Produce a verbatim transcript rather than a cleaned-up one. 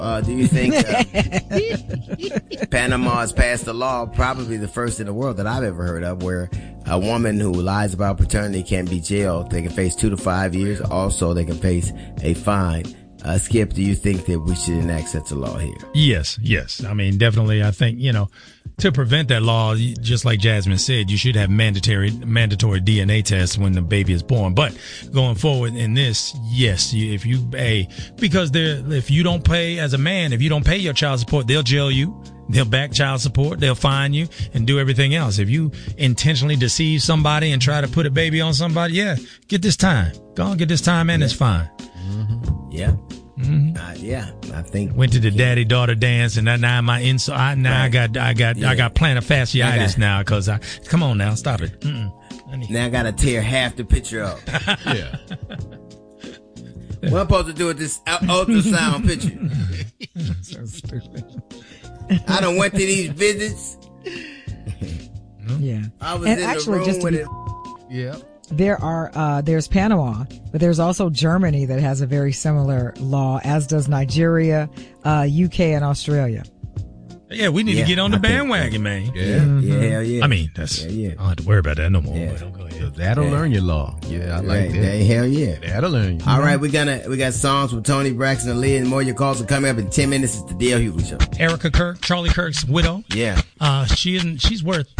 Uh, do you think uh, Panama has passed a law, probably the first in the world that I've ever heard of, where a woman who lies about paternity can be jailed. They can face two to five years. Also, they can face a fine. Uh, Skip, do you think that we should enact such a law here? Yes, yes. I mean, definitely. I think, you know, to prevent that law, just like Jasmine said, you should have mandatory mandatory D N A tests when the baby is born. But going forward in this, yes, you, if you pay, because there, if you don't pay as a man, if you don't pay your child support, they'll jail you. They'll back child support. They'll fine you and do everything else. If you intentionally deceive somebody and try to put a baby on somebody, yeah, get this time. Go on, get this time and yeah. It's fine. Mm-hmm. Yeah. Mm-hmm. Uh, yeah, I think went to the daddy daughter dance, and now my inside. I, now right. I got, I got, yeah. I got plantar fasciitis now because I. Come on now, stop it. Mm-mm. I need, now I gotta tear half the picture up. Yeah. What I'm supposed to do with this ultrasound picture? So stupid. I done went to these visits. Yeah, I was and in actually, the room just with be- it. Yeah. There are, uh, there's Panama, but there's also Germany that has a very similar law, as does Nigeria, uh, U K, and Australia. Yeah, we need yeah, to get on the I bandwagon, think, man. Yeah, mm-hmm. yeah, hell yeah. I mean, that's, yeah, yeah. I don't have to worry about that no more. Yeah. But go ahead. That'll yeah. learn your law. Yeah, I like right. that. that. Hell yeah. That'll learn you. All right, we're gonna, we got songs from Tony Braxton and Leah and more. Your calls are coming up in ten minutes. It's the D L Hughley Show. Erica Kirk, Charlie Kirk's widow. Yeah. Uh, she isn't, she's worth